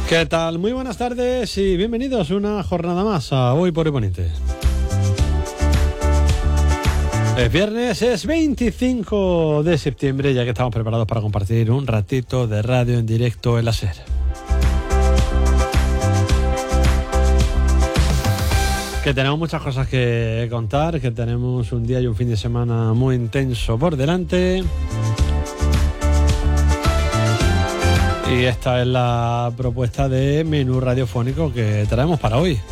¿Qué tal? Muy buenas tardes y bienvenidos una jornada más a Hoy por Hoy Poniente. Es viernes, es 25 de septiembre, ya que estamos preparados para compartir un ratito de radio en directo en la SER. Que tenemos muchas cosas que contar, que tenemos un día y un fin de semana muy intenso por delante. Y esta es la propuesta de menú radiofónico que traemos para hoy.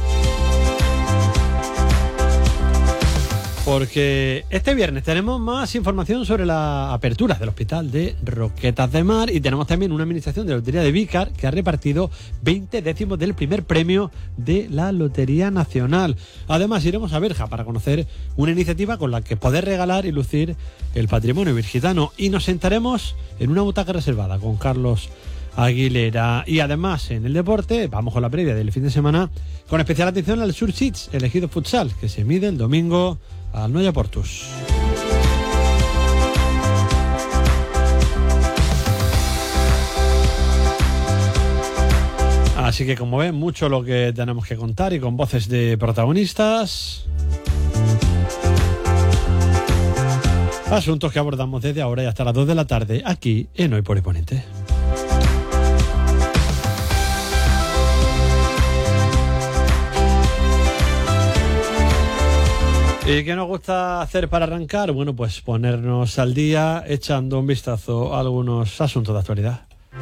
Porque este viernes tenemos más información sobre la apertura del Hospital de Roquetas de Mar y tenemos también una administración de la Lotería de Vícar que ha repartido 20 décimos del primer premio de la Lotería Nacional. Además iremos a Berja para conocer una iniciativa con la que poder regalar y lucir el patrimonio virgitano, y nos sentaremos en una butaca reservada con Carlos Aguilera. Y además en el deporte vamos con la previa del fin de semana, con especial atención al Sur Seats, el Ejido Futsal, que se mide el domingo al Noia Portus. Así que, como ven, mucho lo que tenemos que contar y con voces de protagonistas. Asuntos que abordamos desde ahora y hasta las 2 de la tarde aquí en Hoy por Hoy Poniente. ¿Y qué nos gusta hacer para arrancar? Bueno, pues ponernos al día echando un vistazo a algunos asuntos de actualidad.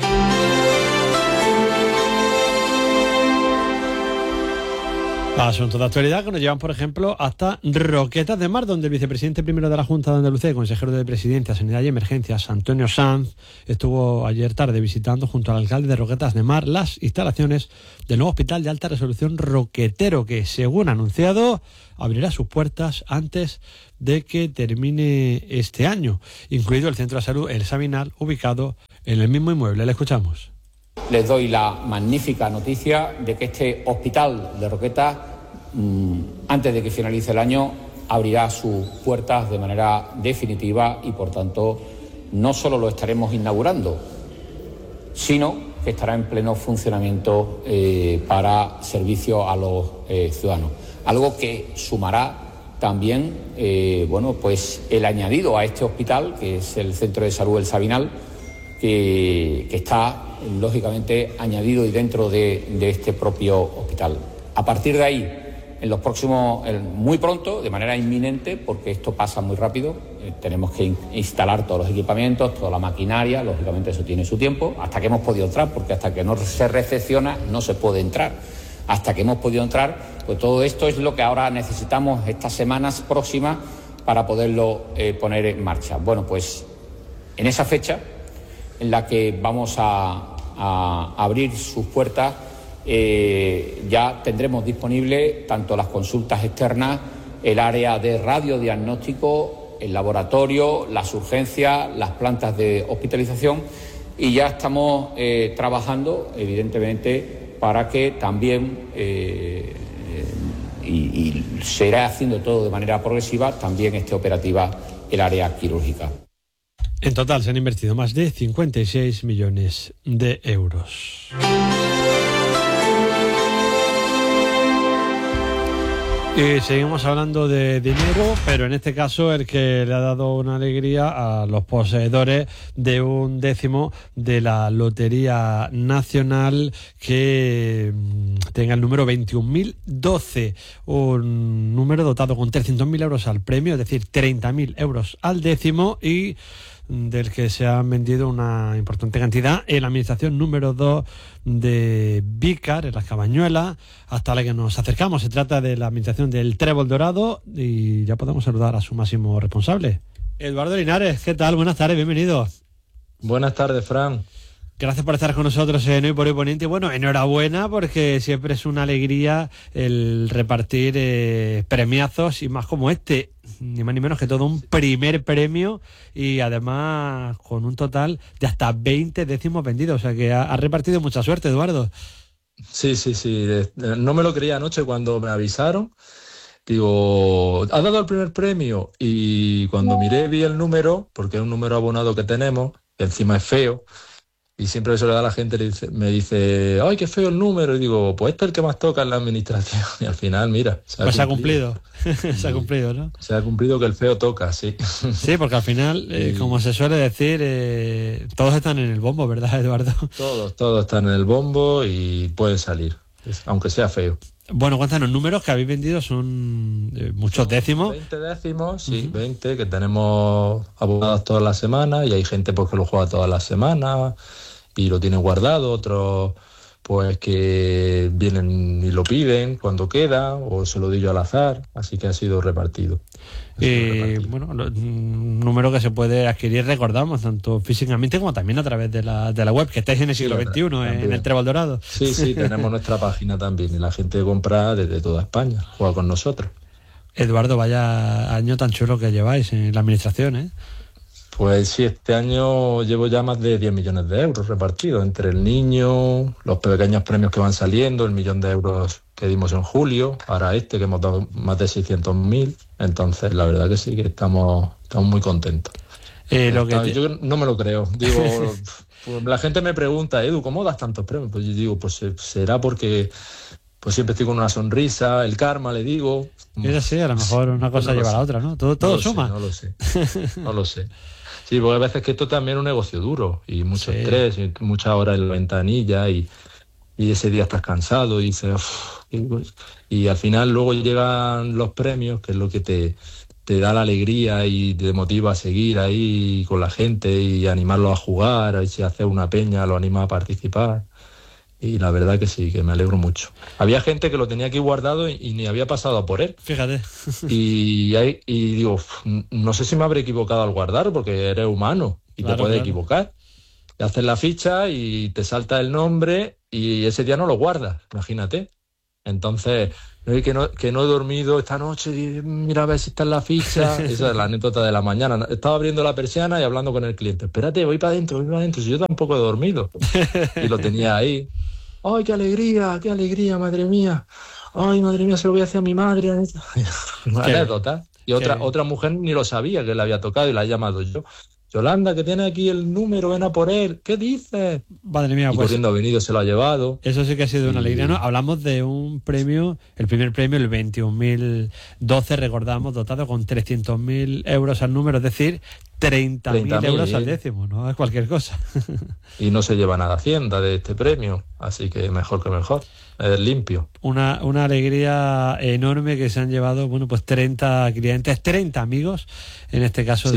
Asuntos de actualidad que nos llevan, por ejemplo, hasta Roquetas de Mar, donde el vicepresidente primero de la Junta de Andalucía y consejero de Presidencia, Sanidad y Emergencias, Antonio Sanz, estuvo ayer tarde visitando junto al alcalde de Roquetas de Mar las instalaciones del nuevo hospital de alta resolución Roquetero, que, según ha anunciado, abrirá sus puertas antes de que termine este año, incluido el centro de salud El Sabinal, ubicado en el mismo inmueble. Le escuchamos. Les doy la magnífica noticia de que este hospital de Roquetas, antes de que finalice el año, abrirá sus puertas de manera definitiva y, por tanto, no solo lo estaremos inaugurando, sino que estará en pleno funcionamiento para servicio a los ciudadanos. Algo que sumará también pues el añadido a este hospital, que es el centro de salud El Sabinal, que está lógicamente añadido y dentro de este propio hospital. A partir de ahí, muy pronto, de manera inminente, porque esto pasa muy rápido, tenemos que instalar todos los equipamientos, toda la maquinaria, lógicamente eso tiene su tiempo, hasta que hemos podido entrar, porque hasta que no se recepciona no se puede entrar. Hasta que hemos podido entrar, pues todo esto es lo que ahora necesitamos estas semanas próximas para poderlo poner en marcha. Bueno, pues en esa fecha en la que vamos a abrir sus puertas, ya tendremos disponible tanto las consultas externas, el área de radiodiagnóstico, el laboratorio, las urgencias, las plantas de hospitalización, y ya estamos trabajando, evidentemente, para que también, y se irá haciendo todo de manera progresiva, también esté operativa el área quirúrgica. En total se han invertido más de 56 millones de euros. Y seguimos hablando de dinero, pero en este caso el que le ha dado una alegría a los poseedores de un décimo de la Lotería Nacional, que tenga el número 21.012, un número dotado con 300.000 euros al premio, es decir, 30.000 euros al décimo, y del que se han vendido una importante cantidad en la administración número 2 de Vícar, en Las Cabañuelas, hasta la que nos acercamos. Se trata de la administración del Trébol Dorado y ya podemos saludar a su máximo responsable, Eduardo Linares. ¿Qué tal? Buenas tardes, bienvenido. Buenas tardes, Fran. Gracias por estar con nosotros en Hoy por Hoy Poniente. Bueno, enhorabuena, porque siempre es una alegría el repartir premiazos, y más como este, ni más ni menos que todo un primer premio, y además con un total de hasta 20 décimos vendidos. O sea que ha repartido mucha suerte, Eduardo. Sí. No me lo creía anoche cuando me avisaron. Digo, ¿has dado el primer premio? Y cuando miré vi el número, porque es un número abonado que tenemos, que encima es feo, Y siempre eso le da a la gente, me dice, ¡ay, qué feo el número! Y digo, pues este es el que más toca en la administración. Y al final, mira, se ha cumplido. Se ha cumplido, ¿no? Se ha cumplido que el feo toca, sí. Sí, porque al final, como se suele decir, todos están en el bombo, ¿verdad, Eduardo? Todos están en el bombo y pueden salir, aunque sea feo. Bueno, cuéntanos, números que habéis vendido son muchos décimos. 20 décimos, sí, 20, que tenemos abogados todas las semanas y hay gente pues que lo juega todas las semanas y lo tienen guardado, otros pues que vienen y lo piden cuando queda o se lo doy yo al azar, así que ha sido repartido. Bueno, un número que se puede adquirir, recordamos, tanto físicamente como también a través de la web, que estáis en el siglo XXI, en el Trébol Dorado. Sí, tenemos nuestra página también y la gente compra desde toda España, juega con nosotros. Eduardo, vaya año tan chulo que lleváis en la administración, ¿eh? Pues sí, este año llevo ya más de 10 millones de euros repartidos entre el niño, los pequeños premios que van saliendo, el 1 millón de euros que dimos en julio, ahora que hemos dado más de 600.000. Entonces, la verdad que sí, que estamos muy contentos. Yo no me lo creo. Digo, pues la gente me pregunta, Edu, ¿cómo das tantos premios? Pues yo digo, pues será porque pues siempre estoy con una sonrisa, el karma, le digo. Es así, a lo mejor una cosa lleva a la otra, ¿no? Todo suma. No lo sé. Sí, porque a veces que esto también es un negocio duro y mucho estrés, y muchas horas en la ventanilla y ese día estás cansado y dices, y al final luego llegan los premios, que es lo que te da la alegría y te motiva a seguir ahí con la gente y animarlos a jugar, y si haces una peña lo anima a participar. Y la verdad que sí, que me alegro mucho. Había gente que lo tenía aquí guardado y ni había pasado por él. Fíjate. Y digo, no sé si me habré equivocado al guardar, porque eres humano y te puedes equivocar. Te haces la ficha y te salta el nombre y ese día no lo guardas, imagínate. Entonces, que no he dormido esta noche, mira a ver si está en la ficha. Esa es la anécdota de la mañana. Estaba abriendo la persiana y hablando con el cliente. Espérate, voy para adentro, si yo tampoco he dormido. Y lo tenía ahí. ¡Ay, qué alegría, madre mía! ¡Ay, madre mía, se lo voy a hacer a mi madre! Una anécdota. Y otra mujer ni lo sabía que le había tocado y la he llamado yo. Yolanda, que tiene aquí el número, ven a por él. ¿Qué dices? Madre mía, y corriendo ha venido, se lo ha llevado. Eso sí que ha sido una alegría, ¿no? Hablamos de un premio, el primer premio, el 21.012, recordamos, dotado con 300.000 euros al número, es decir, 30.000 euros al décimo, no es cualquier cosa. Y no se lleva nada Hacienda de este premio, así que mejor que mejor. Es limpio. Una alegría enorme que se han llevado, bueno, pues 30 clientes, 30 amigos, en este caso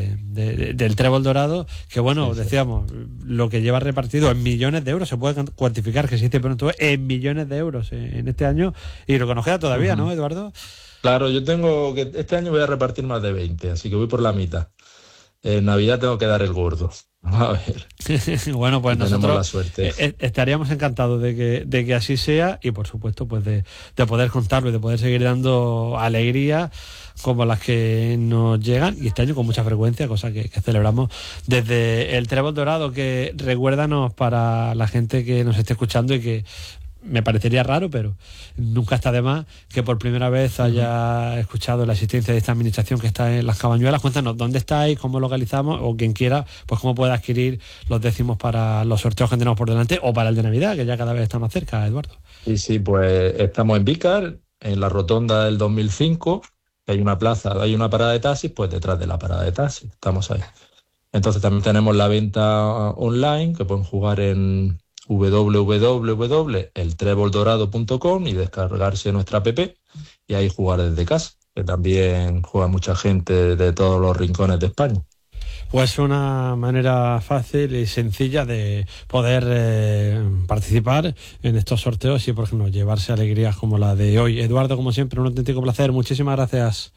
del Trébol Dorado, que bueno, decíamos, lo que lleva repartido en millones de euros, se puede cuantificar que existe pronto en millones de euros en este año, y lo que nos queda todavía, ¿no, Eduardo? Claro, yo tengo que este año voy a repartir más de 20, así que voy por la mitad. En Navidad tengo que dar el gordo. A ver. Bueno, pues nosotros la suerte. Estaríamos encantados de que así sea y por supuesto pues de poder contarlo y de poder seguir dando alegría como las que nos llegan, y este año con mucha frecuencia, cosa que celebramos desde el Trébol Dorado, que recuérdanos para la gente que nos esté escuchando y que me parecería raro, pero nunca está de más que por primera vez haya escuchado la existencia de esta administración que está en Las Cabañuelas. Cuéntanos dónde estáis, cómo localizamos, o quien quiera, pues cómo puede adquirir los décimos para los sorteos que tenemos por delante o para el de Navidad, que ya cada vez está más cerca, Eduardo. Sí, pues estamos en Vícar, en la rotonda del 2005, hay una plaza, hay una parada de taxis, pues detrás de la parada de taxis, estamos ahí. Entonces también tenemos la venta online, que pueden jugar en www.eltreboldorado.com y descargarse nuestra app y ahí jugar desde casa, que también juega mucha gente de todos los rincones de España. Pues una manera fácil y sencilla de poder participar en estos sorteos y, por ejemplo, llevarse alegrías como la de hoy. Eduardo, como siempre, un auténtico placer. Muchísimas gracias.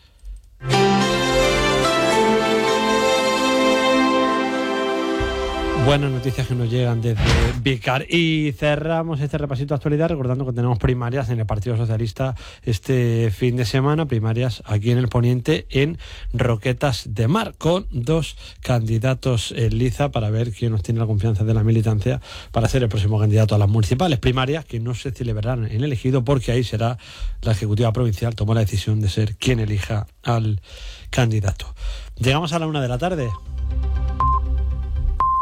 Buenas noticias que nos llegan desde Vícar. Y cerramos este repasito de actualidad recordando que tenemos primarias en el Partido Socialista este fin de semana, primarias aquí en el Poniente, en Roquetas de Mar, con 2 candidatos en liza para ver quién nos tiene la confianza de la militancia para ser el próximo candidato a las municipales. Primarias que no se celebrarán en el Ejido porque ahí será la Ejecutiva Provincial, tomó la decisión de ser quien elija al candidato. Llegamos a la 1 de la tarde.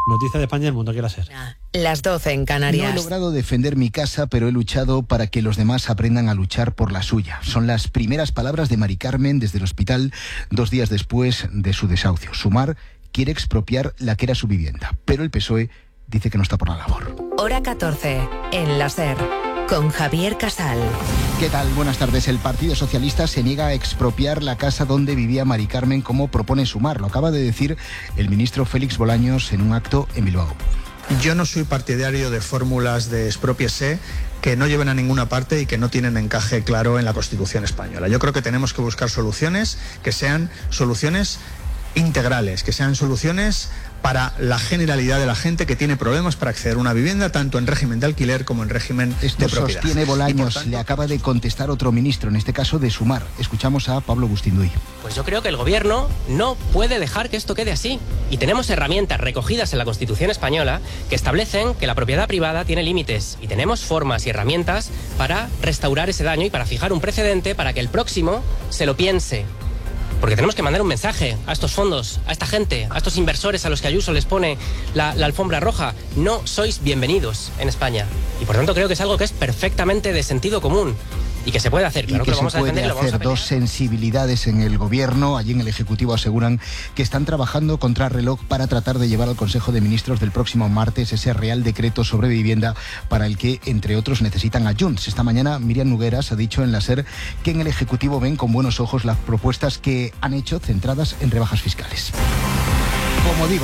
Noticias de España y el mundo, que la SER. Las 12 en Canarias. No he logrado defender mi casa, pero he luchado para que los demás aprendan a luchar por la suya. Son las primeras palabras de Mari Carmen desde el hospital 2 días después de su desahucio. Sumar quiere expropiar la que era su vivienda, pero el PSOE dice que no está por la labor. Hora 14 en la SER. Con Javier Casal. ¿Qué tal? Buenas tardes. El Partido Socialista se niega a expropiar la casa donde vivía Mari Carmen, como propone Sumar. Lo acaba de decir el ministro Félix Bolaños en un acto en Bilbao. Yo no soy partidario de fórmulas de expropiese que no lleven a ninguna parte y que no tienen encaje claro en la Constitución española. Yo creo que tenemos que buscar soluciones que sean soluciones integrales, que sean soluciones para la generalidad de la gente que tiene problemas para acceder a una vivienda, tanto en régimen de alquiler como en régimen de propiedad. Sostiene Bolaños, tanto, le acaba de contestar otro ministro, en este caso de Sumar. Escuchamos a Pablo Bustinduy. Pues yo creo que el gobierno no puede dejar que esto quede así. Y tenemos herramientas recogidas en la Constitución española que establecen que la propiedad privada tiene límites. Y tenemos formas y herramientas para restaurar ese daño y para fijar un precedente para que el próximo se lo piense. Porque tenemos que mandar un mensaje a estos fondos, a esta gente, a estos inversores a los que Ayuso les pone la alfombra roja. No sois bienvenidos en España. Y por tanto creo que es algo que es perfectamente de sentido común. Y que se puede hacer, claro, y que lo vamos a defender, lo vamos a pelear. Dos sensibilidades en el gobierno, allí en el Ejecutivo aseguran que están trabajando contra reloj para tratar de llevar al Consejo de Ministros del próximo martes ese Real Decreto sobre vivienda para el que, entre otros, necesitan a Junts. Esta mañana Miriam Nogueras ha dicho en la SER que en el Ejecutivo ven con buenos ojos las propuestas que han hecho centradas en rebajas fiscales. Como digo,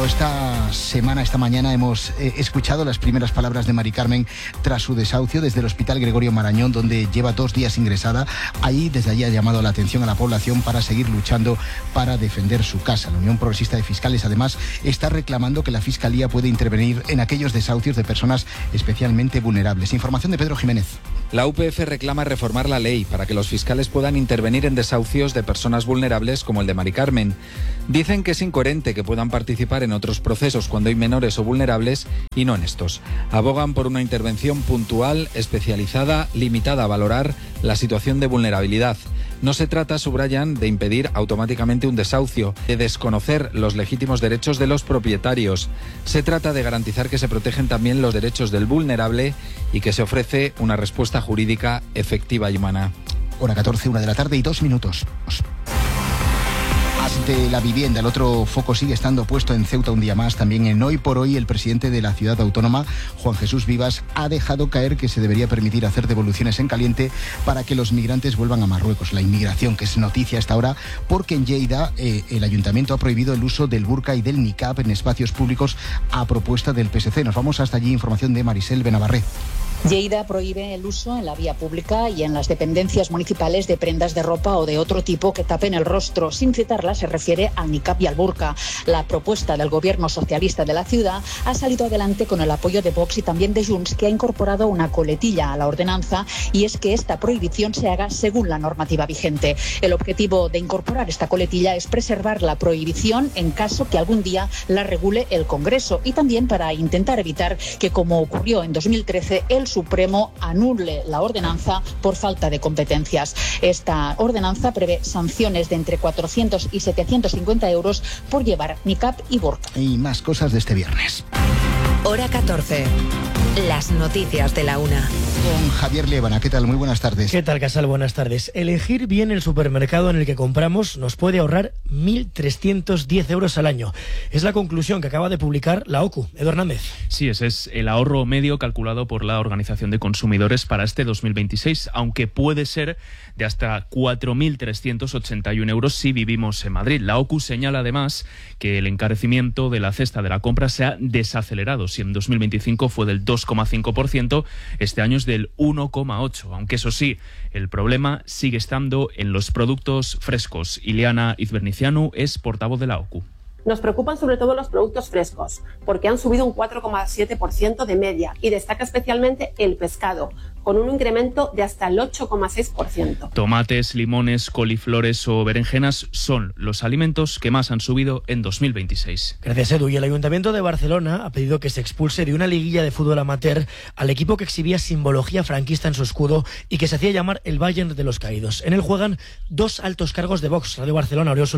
esta mañana hemos escuchado las primeras palabras de Mari Carmen tras su desahucio desde el Hospital Gregorio Marañón, donde lleva 2 días ingresada. Desde allí ha llamado la atención a la población para seguir luchando para defender su casa. La Unión Progresista de Fiscales, además, está reclamando que la Fiscalía puede intervenir en aquellos desahucios de personas especialmente vulnerables. Información de Pedro Jiménez. La UPF reclama reformar la ley para que los fiscales puedan intervenir en desahucios de personas vulnerables como el de Mari Carmen. Dicen que es incoherente que puedan participar en otros procesos cuando hay menores o vulnerables y no en estos. Abogan por una intervención puntual, especializada, limitada a valorar la situación de vulnerabilidad. No se trata, subrayan, de impedir automáticamente un desahucio, de desconocer los legítimos derechos de los propietarios. Se trata de garantizar que se protegen también los derechos del vulnerable y que se ofrece una respuesta jurídica efectiva y humana. Hora 14, 1 de la tarde y 2 minutos. De la vivienda, el otro foco sigue estando puesto en Ceuta un día más. También en Hoy por Hoy, el presidente de la ciudad autónoma, Juan Jesús Vivas, ha dejado caer que se debería permitir hacer devoluciones en caliente para que los migrantes vuelvan a Marruecos. La inmigración, que es noticia hasta ahora, porque en Lleida el ayuntamiento ha prohibido el uso del burka y del niqab en espacios públicos a propuesta del PSC. Nos vamos hasta allí, información de Marisel Benavarré. Lleida prohíbe el uso en la vía pública y en las dependencias municipales de prendas de ropa o de otro tipo que tapen el rostro. Sin citarla, se refiere al niqab y al burka. La propuesta del gobierno socialista de la ciudad ha salido adelante con el apoyo de Vox y también de Junts, que ha incorporado una coletilla a la ordenanza, y es que esta prohibición se haga según la normativa vigente. El objetivo de incorporar esta coletilla es preservar la prohibición en caso que algún día la regule el Congreso, y también para intentar evitar que, como ocurrió en 2013, el Supremo anule la ordenanza por falta de competencias. Esta ordenanza prevé sanciones de entre 400 y 750 euros por llevar niqab y burka. Y más cosas de este viernes. Hora 14. Las noticias de la una. Con Javier Lévana. ¿Qué tal? Muy buenas tardes. ¿Qué tal, Casal? Buenas tardes. Elegir bien el supermercado en el que compramos nos puede ahorrar 1.310 euros al año. Es la conclusión que acaba de publicar la OCU. Edu Hernández. Sí, ese es el ahorro medio calculado por la Organización de Consumidores para este 2026, aunque puede ser de hasta 4.381 euros si vivimos en Madrid. La OCU señala además que el encarecimiento de la cesta de la compra se ha desacelerado. Si en 2025 fue del 2,5%, este año es del 1,8%, aunque eso sí, el problema sigue estando en los productos frescos. Ileana Izbernicianu es portavoz de la OCU. Nos preocupan sobre todo los productos frescos, porque han subido un 4,7% de media, y destaca especialmente el pescado, con un incremento de hasta el 8,6%. Tomates, limones, coliflores o berenjenas son los alimentos que más han subido en 2026. Gracias, Edu. Y el Ayuntamiento de Barcelona ha pedido que se expulse de una liguilla de fútbol amateur al equipo que exhibía simbología franquista en su escudo y que se hacía llamar el Bayern de los Caídos. En él juegan 2 altos cargos de Vox. Radio Barcelona, Oriol Soler.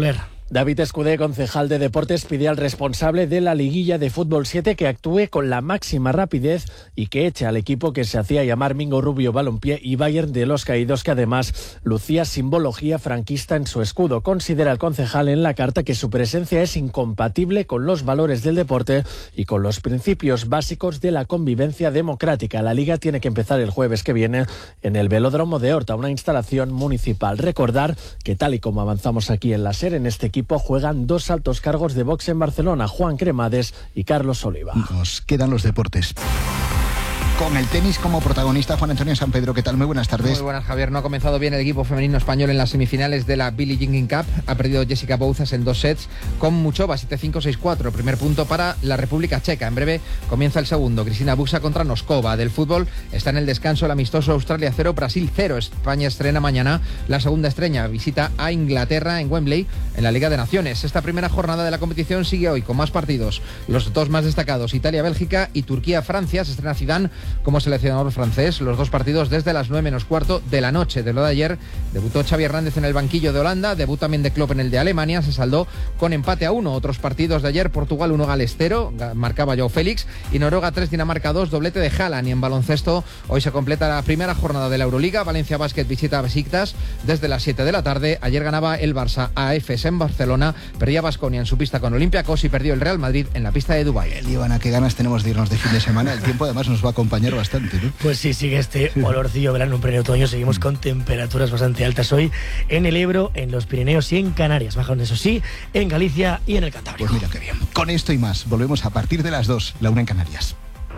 David Escudé, concejal de Deportes, pide al responsable de la liguilla de Fútbol 7 que actúe con la máxima rapidez y que eche al equipo que se hacía llamar Mingo Rubio Balompié y Bayern de los Caídos, que además lucía simbología franquista en su escudo. Considera el concejal en la carta que su presencia es incompatible con los valores del deporte y con los principios básicos de la convivencia democrática. La liga tiene que empezar el jueves que viene en el Velódromo de Horta, una instalación municipal. Recordar que, tal y como avanzamos aquí en la SER, en este equipo juegan 2 altos cargos de box en Barcelona, Juan Cremades y Carlos Oliva. Nos quedan los deportes. Con el tenis como protagonista, Juan Antonio San Pedro, ¿qué tal? Muy buenas tardes. Muy buenas, Javier. No ha comenzado bien el equipo femenino español en las semifinales de la Billie Jean King Cup. Ha perdido Jessica Bouzas en 2 sets con Muchova, 7-5, 6-4. Primer punto para la República Checa. En breve comienza el segundo. Cristina Buxa contra Noskova. Del fútbol está en el descanso el amistoso Australia 0, Brasil 0. España estrena mañana la segunda estrella. Visita a Inglaterra en Wembley en la Liga de Naciones. Esta primera jornada de la competición sigue hoy con más partidos. Los 2 más destacados, Italia-Bélgica y Turquía-Francia. Se estrena Zidane como seleccionador francés. Los 2 partidos desde las 9:15 de la noche. De lo de ayer, debutó Xavi Hernández en el banquillo de Holanda, debut también de Klopp en el de Alemania, se saldó con empate a 1. Otros partidos de ayer, Portugal 1, Gales 0, marcaba Joao Félix, y Noruega 3, Dinamarca 2, doblete de Haaland. Y en baloncesto, hoy se completa la primera jornada de la Euroliga. Valencia Basket visita a Besiktas desde las 7 de la tarde. Ayer ganaba el Barça a Efes en Barcelona, perdía Baskonia en su pista con Olympiacos y perdió el Real Madrid en la pista de Dubái. Ivana, qué ganas tenemos de irnos de fin de semana. El tiempo además nos va a acompañar bastante, ¿no? Pues sí, sigue este olorcillo verano en pleno otoño. Seguimos con temperaturas bastante altas hoy en el Ebro, en los Pirineos y en Canarias. Bajaron, eso sí, en Galicia y en el Cantábrico. Pues mira qué bien. Con esto y más, volvemos a partir de las 2, la 1 en Canarias.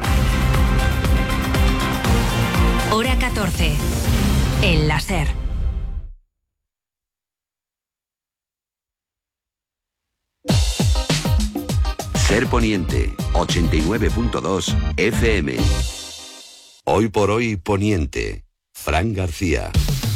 Hora 14, en la SER. SER Poniente, 89.2 FM. Hoy por hoy Poniente, Fran García.